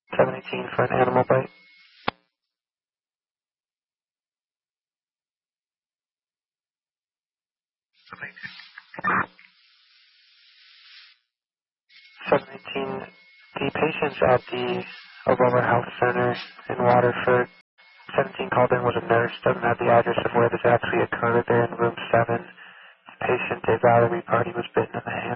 718 for an animal bite. 718, the patient's at the Aurora Health Center in Waterford. 17 called in was a nurse, doesn't have the address of where this actually occurred. They're in room 7. The patient, a Valerie party, was bitten in the hand.